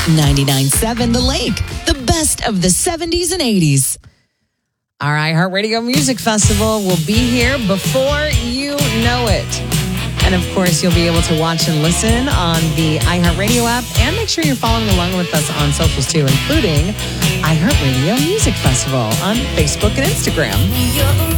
99.7 The Lake, the best of the 70s and 80s. Our iHeartRadio Music Festival will be here before you know it. And of course, you'll be able to watch and listen on the iHeartRadio app, and make sure you're following along with us on socials too, including iHeartRadio Music Festival on Facebook and Instagram.